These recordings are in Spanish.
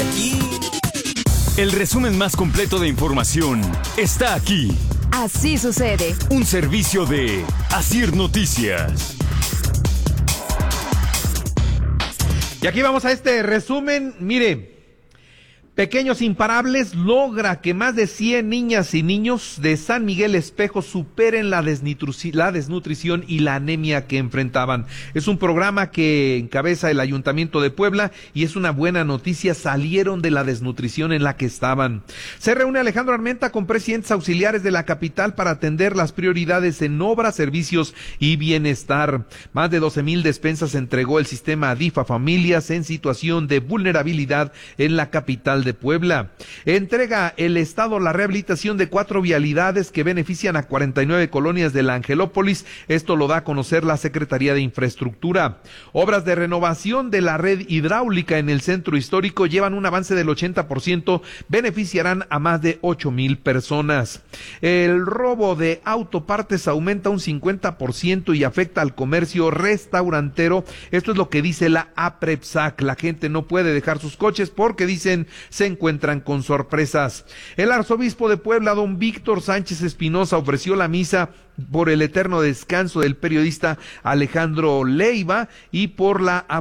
aquí. El resumen más completo de información está aquí. Así sucede. Un servicio de Asir Noticias. Y aquí vamos a este resumen. Mire, Pequeños Imparables logra que más de 100 niñas y niños de San Miguel Espejo superen la desnutrición y la anemia que enfrentaban. Es un programa que encabeza el Ayuntamiento de Puebla y es una buena noticia, salieron de la desnutrición en la que estaban. Se reúne Alejandro Armenta con presidentes auxiliares de la capital para atender las prioridades en obras, servicios y bienestar. Más de 12,000 despensas entregó el sistema ADIF a familias en situación de vulnerabilidad en la capital de Puebla. Entrega el Estado la rehabilitación de 4 vialidades que benefician a 49 colonias de la Angelópolis. Esto lo da a conocer la Secretaría de Infraestructura. Obras de renovación de la red hidráulica en el centro histórico llevan un avance del 80%, beneficiarán a más de 8,000 personas. El robo de autopartes aumenta un 50% y afecta al comercio restaurantero. Esto es lo que dice la APREPSAC. La gente no puede dejar sus coches porque dicen se encuentran con sorpresas. El arzobispo de Puebla, don Víctor Sánchez Espinosa, ofreció la misa por el eterno descanso del periodista Alejandro Leiva y por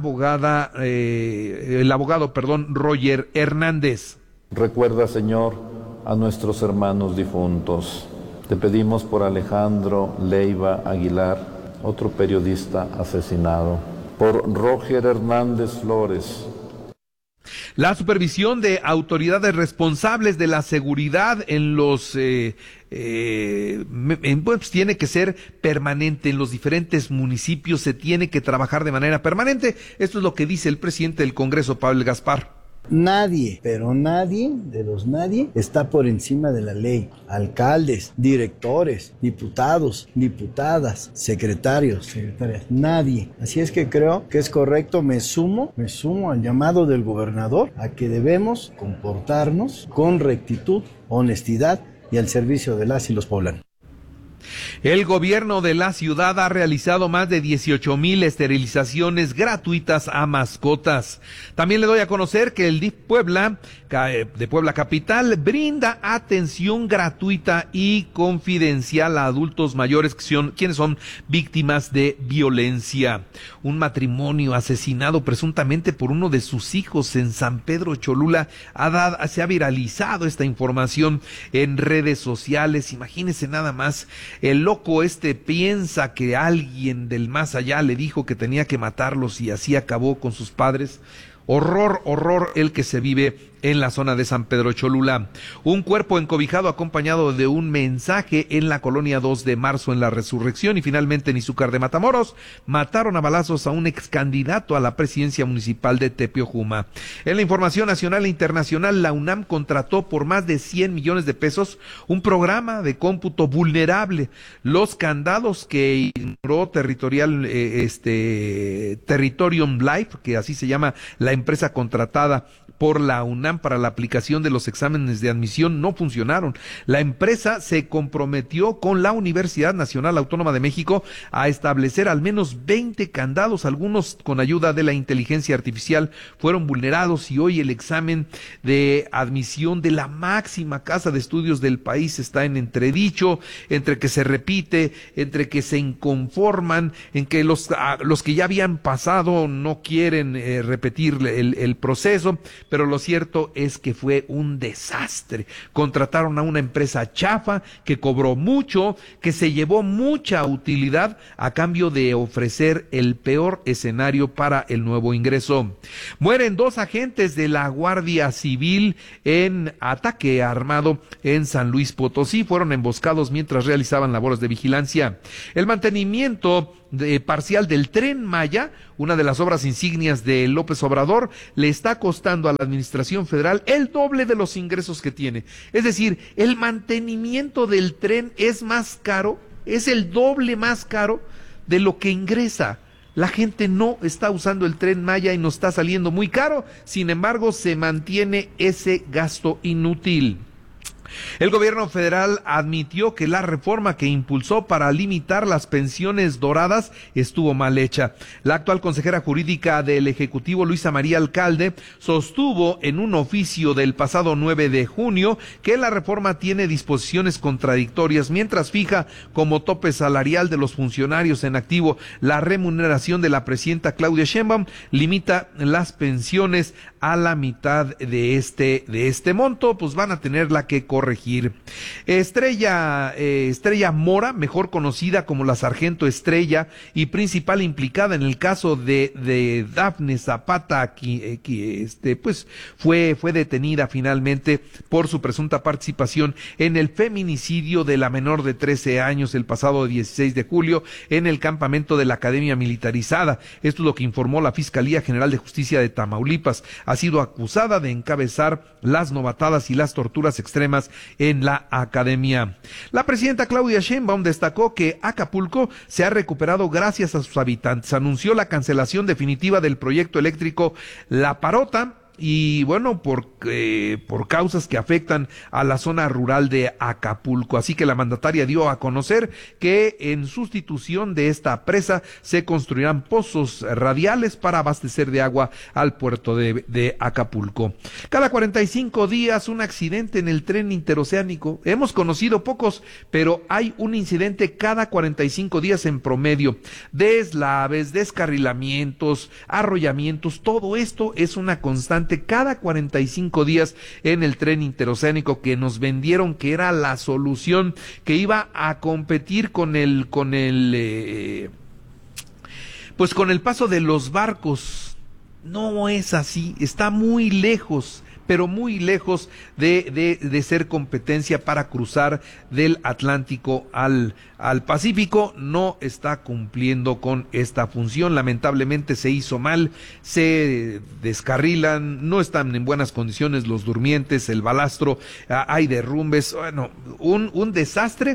el abogado Roger Hernández. Recuerda, Señor, a nuestros hermanos difuntos. Te pedimos por Alejandro Leiva Aguilar, otro periodista asesinado, por Roger Hernández Flores. La supervisión de autoridades responsables de la seguridad en los pues tiene que ser permanente en los diferentes municipios, se tiene que trabajar de manera permanente. Esto es lo que dice el presidente del Congreso, Pablo Gaspar. Nadie, pero nadie de los nadie está por encima de la ley. Alcaldes, directores, diputados, diputadas, secretarios, secretarias, nadie. Así es que creo que es correcto, me sumo al llamado del gobernador a que debemos comportarnos con rectitud, honestidad y al servicio de las y los poblanos. El gobierno de la ciudad ha realizado más de 18,000 esterilizaciones gratuitas a mascotas. También le doy a conocer que el DIF Puebla, de Puebla Capital, brinda atención gratuita y confidencial a adultos mayores quienes son víctimas de violencia. Un matrimonio asesinado presuntamente por uno de sus hijos en San Pedro Cholula se ha viralizado esta información en redes sociales. Imagínense nada más. El loco piensa que alguien del más allá le dijo que tenía que matarlos y así acabó con sus padres. Horror el que se vive en la zona de San Pedro Cholula. Un cuerpo encobijado acompañado de un mensaje en la colonia 2 de marzo en la Resurrección. Y finalmente en Izúcar de Matamoros mataron a balazos a un ex candidato a la presidencia municipal de Tepeojuma. En la información nacional e internacional, la UNAM contrató por más de 100 millones de pesos un programa de cómputo vulnerable. Los candados que ignoró Territorium Life, que así se llama la empresa contratada por la UNAM para la aplicación de los exámenes de admisión, no funcionaron. La empresa se comprometió con la Universidad Nacional Autónoma de México a establecer al menos 20 candados, algunos con ayuda de la inteligencia artificial fueron vulnerados y hoy el examen de admisión de la máxima casa de estudios del país está en entredicho, entre que se repite, entre que se inconforman, en que los que ya habían pasado no quieren repetir el proceso, pero lo cierto es que fue un desastre. Contrataron a una empresa chafa que cobró mucho, que se llevó mucha utilidad a cambio de ofrecer el peor escenario para el nuevo ingreso. Mueren 2 agentes de la Guardia Civil en ataque armado en San Luis Potosí. Fueron emboscados mientras realizaban labores de vigilancia. El mantenimiento parcial del Tren Maya, una de las obras insignias de López Obrador, le está costando a la administración federal el doble de los ingresos que tiene. Es decir, el mantenimiento del tren es más caro, es el doble más caro de lo que ingresa. La gente no está usando el Tren Maya y nos está saliendo muy caro, sin embargo se mantiene ese gasto inútil. El gobierno federal admitió que la reforma que impulsó para limitar las pensiones doradas estuvo mal hecha. La actual consejera jurídica del Ejecutivo, Luisa María Alcalde, sostuvo en un oficio del pasado 9 de junio que la reforma tiene disposiciones contradictorias, mientras fija como tope salarial de los funcionarios en activo la remuneración de la presidenta Claudia Sheinbaum, limita las pensiones a la mitad de este monto, pues van a tenerla que corregir. Estrella Mora, mejor conocida como la Sargento Estrella y principal implicada en el caso de Dafne Zapata, pues fue detenida finalmente por su presunta participación en el feminicidio de la menor de 13 años el pasado 16 de julio en el campamento de la Academia Militarizada. Esto es lo que informó la Fiscalía General de Justicia de Tamaulipas. Ha sido acusada de encabezar las novatadas y las torturas extremas en la academia. La presidenta Claudia Sheinbaum destacó que Acapulco se ha recuperado gracias a sus habitantes. Anunció la cancelación definitiva del proyecto eléctrico La Parota, y bueno, por causas que afectan a la zona rural de Acapulco. Así que la mandataria dio a conocer que en sustitución de esta presa se construirán pozos radiales para abastecer de agua al puerto de Acapulco. Cada 45 días un accidente en el tren interoceánico. Hemos conocido pocos, pero hay un incidente cada 45 días en promedio. Deslaves, descarrilamientos, arrollamientos, todo esto es una constante cada 45 días en el tren interoceánico, que nos vendieron que era la solución, que iba a competir con el paso de los barcos. No es así, está muy lejos, pero muy lejos de ser competencia para cruzar del Atlántico al Pacífico. No está cumpliendo con esta función. Lamentablemente se hizo mal, se descarrilan, no están en buenas condiciones los durmientes, el balastro, hay derrumbes, bueno, un desastre.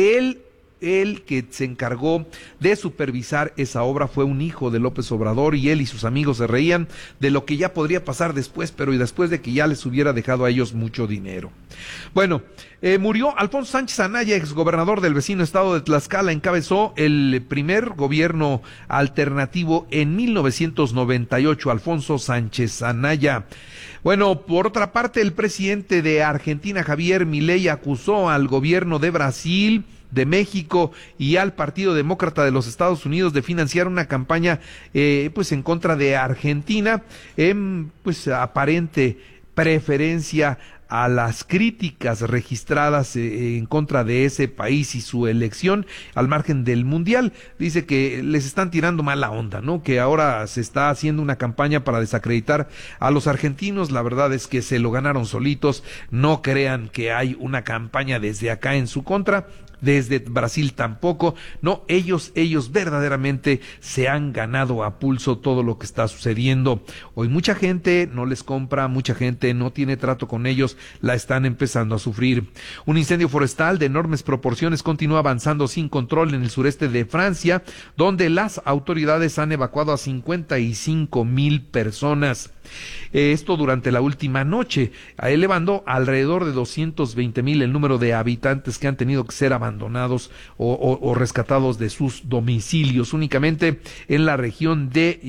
El que se encargó de supervisar esa obra fue un hijo de López Obrador, y él y sus amigos se reían de lo que ya podría pasar después, pero y después de que ya les hubiera dejado a ellos mucho dinero. Bueno, murió Alfonso Sánchez Anaya, exgobernador del vecino estado de Tlaxcala. Encabezó el primer gobierno alternativo en 1998, Alfonso Sánchez Anaya. Bueno, por otra parte, el presidente de Argentina, Javier Milei, acusó al gobierno de Brasil, de México y al Partido Demócrata de los Estados Unidos de financiar una campaña pues en contra de Argentina, en pues aparente preferencia a las críticas registradas en contra de ese país y su elección al margen del mundial. Dice que les están tirando mala onda, ¿no? Que ahora se está haciendo una campaña para desacreditar a los argentinos. La verdad es que se lo ganaron solitos. No crean que hay una campaña desde acá en su contra. Desde Brasil tampoco. No, ellos verdaderamente se han ganado a pulso todo lo que está sucediendo. Hoy mucha gente no les compra, mucha gente no tiene trato con ellos, la están empezando a sufrir. Un incendio forestal de enormes proporciones continúa avanzando sin control en el sureste de Francia, donde las autoridades han evacuado a 55,000 personas. Esto durante la última noche, elevando alrededor de 220,000 el número de habitantes que han tenido que ser abandonados o rescatados de sus domicilios. Únicamente en la región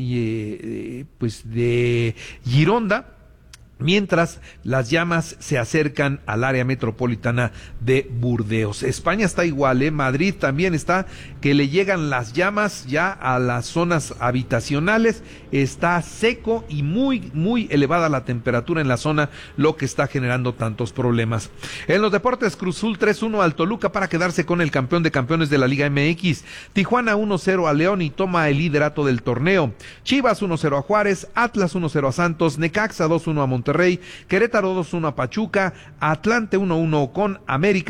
de Gironda, mientras las llamas se acercan al área metropolitana de Burdeos. España está igual, Madrid también está, que le llegan las llamas ya a las zonas habitacionales. Está seco y muy, muy elevada la temperatura en la zona, lo que está generando tantos problemas. En los deportes, Cruz Azul 3-1 al Toluca para quedarse con el campeón de campeones de la Liga MX. Tijuana 1-0 a León y toma el liderato del torneo. Chivas 1-0 a Juárez, Atlas 1-0 a Santos, Necaxa 2-1 a Monterrey, Querétaro 2-1 a Pachuca, Atlante 1-1 con América,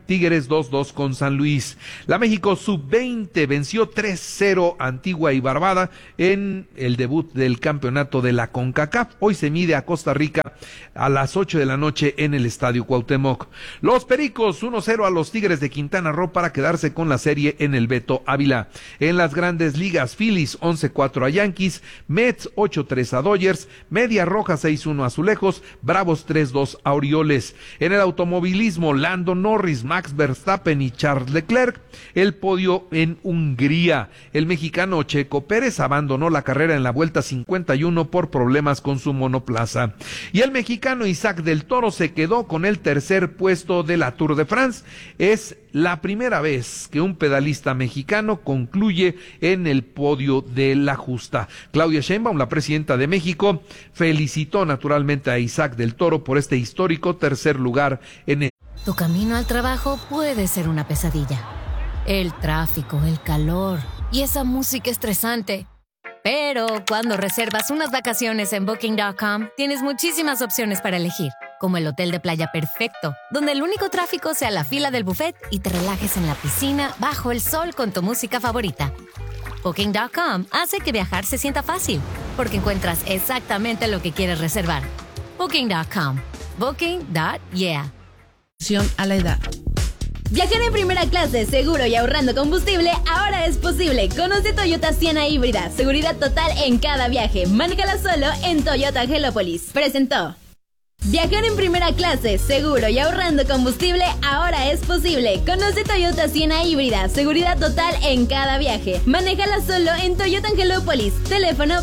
Tigres 2-2 con San Luis. La México Sub-20 venció 3-0 Antigua y Barbuda en el debut del campeonato de la CONCACAF. Hoy se mide a Costa Rica a las 8 de la noche en el Estadio Cuauhtémoc. Los Pericos 1-0 a los Tigres de Quintana Roo para quedarse con la serie en el Beto Ávila. En las Grandes Ligas, Phillies 11-4 a Yankees, Mets 8-3 a Dodgers, Media Roja 6-1 a Azulejos, Bravos 3-2 a Orioles. En el automovilismo, Lando Norris, Max Verstappen y Charles Leclerc. El podio en Hungría. El mexicano Checo Pérez abandonó la carrera en la vuelta 51 por problemas con su monoplaza. Y el mexicano Isaac del Toro se quedó con el tercer puesto de la Tour de France. Es la primera vez que un pedalista mexicano concluye en el podio de la justa. Claudia Sheinbaum, la presidenta de México, felicitó naturalmente a Isaac del Toro por este histórico tercer lugar en el... Tu camino al trabajo puede ser una pesadilla. El tráfico, el calor y esa música estresante. Pero cuando reservas unas vacaciones en Booking.com, tienes muchísimas opciones para elegir, como el hotel de playa perfecto, donde el único tráfico sea la fila del buffet y te relajes en la piscina bajo el sol con tu música favorita. Booking.com hace que viajar se sienta fácil, porque encuentras exactamente lo que quieres reservar. Booking.com. Booking.yeah. A la edad. Viajar en primera clase, seguro y ahorrando combustible, ahora es posible. Conoce Toyota Sienna híbrida, seguridad total en cada viaje. Mánéjala solo en Toyota Angelópolis. Presentó. Viajar en primera clase, seguro y ahorrando combustible, ahora es posible. Conoce Toyota Sienna híbrida, seguridad total en cada viaje. Manéjala solo en Toyota Angelópolis. Teléfono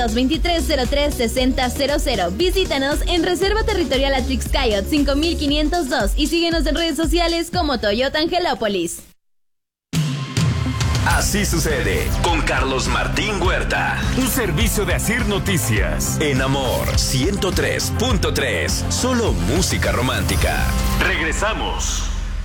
22-2303-6000. Visítanos en Reserva Territorial Atrixcayot 5502 y síguenos en redes sociales como Toyota Angelópolis. Así sucede con Carlos Martín Huerta. Un servicio de Asir Noticias. En Amor 103.3. Solo música romántica. Regresamos.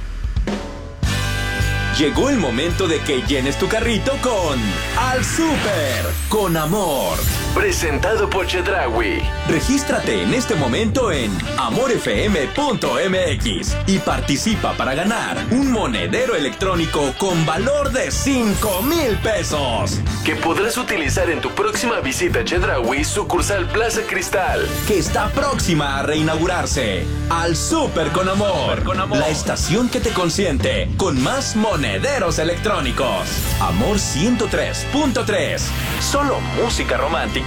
Llegó el momento de que llenes tu carrito con Al Súper con Amor. Presentado por Chedraui. Regístrate en este momento en amorfm.mx y participa para ganar un monedero electrónico con valor de 5,000 pesos que podrás utilizar en tu próxima visita a Chedraui, sucursal Plaza Cristal, que está próxima a reinaugurarse. Al Súper con Amor. La estación que te consiente con más monederos electrónicos. Amor 103.3. Solo música romántica.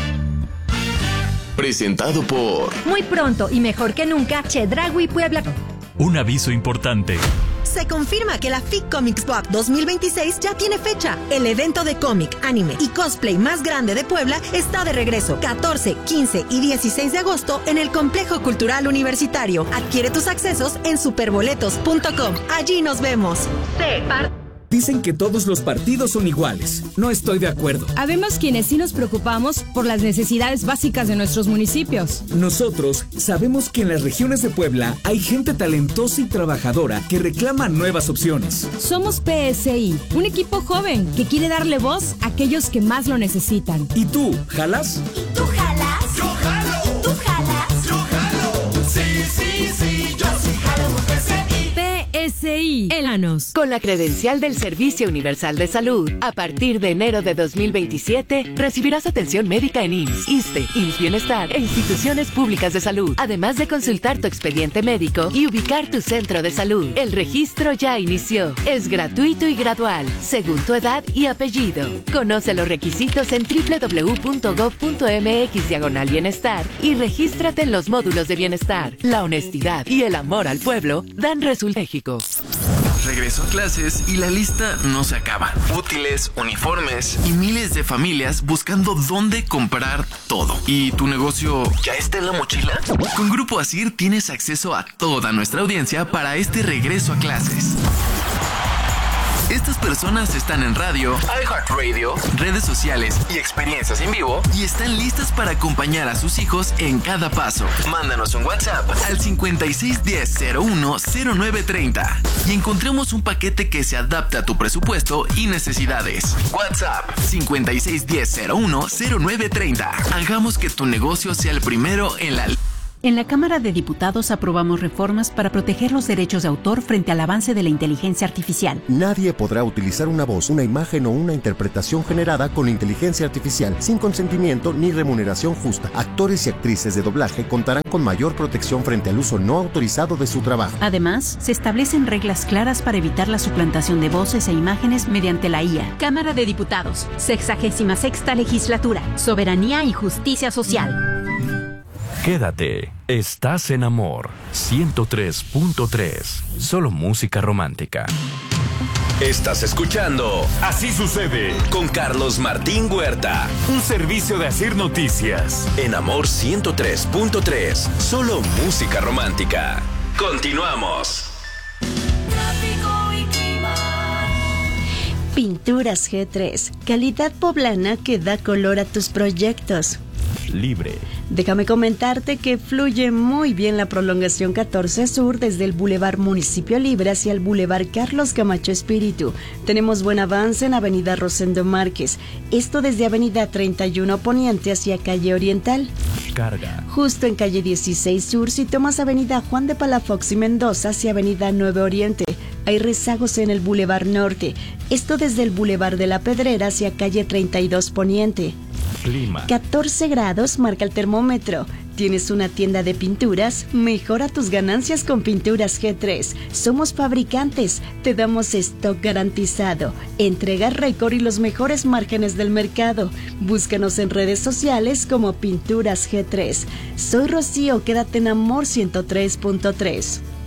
Presentado por... Muy pronto y mejor que nunca, Chedraui Puebla. Un aviso importante. Se confirma que la FIC Comics Book 2026 ya tiene fecha. El evento de cómic, anime y cosplay más grande de Puebla está de regreso 14, 15 y 16 de agosto en el Complejo Cultural Universitario. Adquiere tus accesos en superboletos.com. Allí nos vemos. Dicen que todos los partidos son iguales. No estoy de acuerdo. Habemos quienes sí nos preocupamos por las necesidades básicas de nuestros municipios. Nosotros sabemos que en las regiones de Puebla hay gente talentosa y trabajadora que reclama nuevas opciones. Somos PSI, un equipo joven que quiere darle voz a aquellos que más lo necesitan. ¿Y tú, jalas? ¿Y tú jalas? ¡Yo jalo! ¿Tú jalas? ¡Yo jalo! Sí, sí, sí, yo sí jalo PSI. PSI, Elanos. Con la credencial del Servicio Universal de Salud, a partir de enero de 2027, recibirás atención médica en IMSS, ISSSTE, IMSS Bienestar e instituciones públicas de salud, además de consultar tu expediente médico y ubicar tu centro de salud. El registro ya inició. Es gratuito y gradual, según tu edad y apellido. Conoce los requisitos en www.gov.mx/bienestar y regístrate en los módulos de bienestar. La honestidad y el amor al pueblo dan resultados. México. Regreso a clases y la lista no se acaba. Útiles, uniformes y miles de familias buscando dónde comprar todo. ¿Y tu negocio ya está en la mochila? Con Grupo Asir tienes acceso a toda nuestra audiencia para este regreso a clases. Estas personas están en radio, iHeartRadio, redes sociales y experiencias en vivo y están listas para acompañar a sus hijos en cada paso. Mándanos un WhatsApp al 5610-010930 y encontremos un paquete que se adapte a tu presupuesto y necesidades. WhatsApp 5610-010930. Hagamos que tu negocio sea el primero en la... En la Cámara de Diputados aprobamos reformas para proteger los derechos de autor frente al avance de la inteligencia artificial. Nadie podrá utilizar una voz, una imagen o una interpretación generada con inteligencia artificial sin consentimiento ni remuneración justa. Actores y actrices de doblaje contarán con mayor protección frente al uso no autorizado de su trabajo. Además, se establecen reglas claras para evitar la suplantación de voces e imágenes mediante la IA. Cámara de Diputados, 66ª Legislatura, Soberanía y Justicia Social. Quédate, estás en Amor 103.3, solo música romántica. Estás escuchando Así Sucede con Carlos Martín Huerta. Un servicio de Asir Noticias. En Amor 103.3, solo música romántica. Continuamos. Pinturas G3, calidad poblana que da color a tus proyectos. Libre. Déjame comentarte que fluye muy bien la prolongación 14 Sur desde el Boulevard Municipio Libre hacia el Boulevard Carlos Camacho Espíritu. Tenemos buen avance en Avenida Rosendo Márquez, esto desde Avenida 31 Poniente hacia Calle Oriental. Carga. Justo en Calle 16 Sur, si tomas Avenida Juan de Palafox y Mendoza hacia Avenida 9 Oriente, hay rezagos en el Boulevard Norte, esto desde el Boulevard de la Pedrera hacia Calle 32 Poniente. Clima. 14 grados marca el termómetro. ¿Tienes una tienda de pinturas? Mejora tus ganancias con Pinturas G3. Somos fabricantes, te damos stock garantizado, entrega récord y los mejores márgenes del mercado. Búscanos en redes sociales como Pinturas G3. Soy Rocío, quédate en Amor 103.3.